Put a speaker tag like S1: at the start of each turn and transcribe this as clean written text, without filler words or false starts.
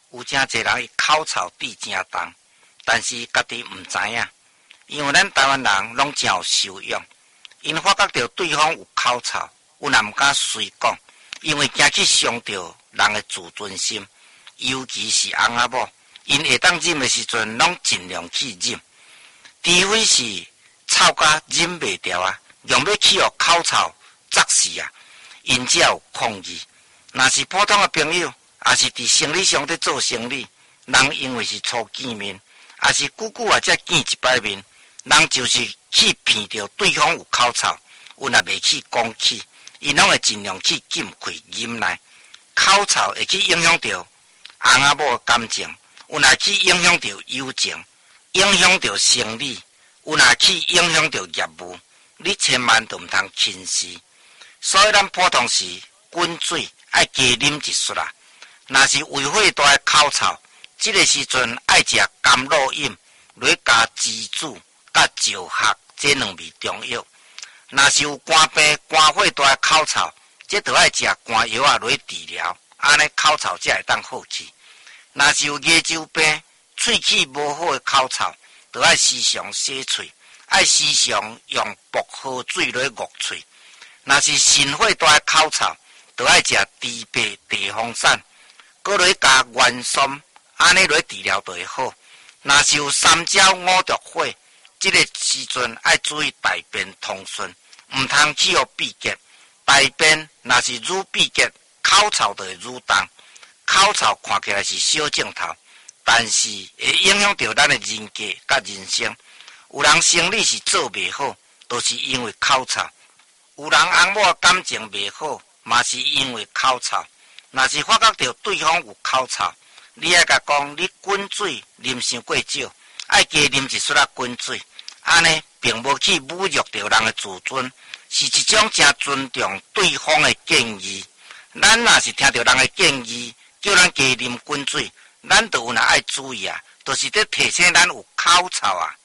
S1: 有真侪人伊口臭滴真重，但是家己毋知影，因为咱台湾人拢真有修养，因发觉到对方有口臭，有人毋敢随讲，因为惊去伤到人的自尊心，尤其是翁仔某，因会当忍的时阵，拢尽量去忍，除非是臭甲忍袂掉啊，用要去互口臭砸死啊，因才有抗议。若是普通的朋友，也是伫生理上在做生理，人因为是初见面，也是久久啊才见一摆面，人就是去骗着对方有口臭，有若袂去讲起，因拢会尽量去禁开忍耐。口臭会去影响着翁仔某的感情，有若去影响着友情，影响着生理，有若去影响着业务，你千万都毋通轻视。所以咱普通时滚水爱加啉一撮啦。若是胃火大的口臭，这个时阵爱食甘露饮，来加鸡子甲石核这两味中药。若是有肝病、肝火大的口臭，这就爱食肝药啊来治疗，安尼口臭才会当好去。若是有牙周病、喙齿无好的口臭，就爱时常洗喙，爱时常用薄荷水来捂喙。若是肾火大的口臭，就爱食猪背地黄散，搁来加元松，安尼来治疗就会好。若是有三焦五毒火，这个时阵爱注意大便通顺，唔通去互闭结。大便若是愈闭结，口臭就会愈重。口臭看起来是小镜头，但是会影响到咱的人格甲人生。有人生理是做袂好，都是因为口臭；有人翁某感情袂好，嘛是因为口臭。若是发觉到对方有口臭，你爱甲讲，你滚水啉伤过少，爱加啉一撮滚水，安尼并无去侮辱到人的自尊，是一种真尊重对方的建议。咱若是听到人的建议，叫咱加啉滚水，咱就有哪爱注意啊，就是在提醒咱有口臭啊。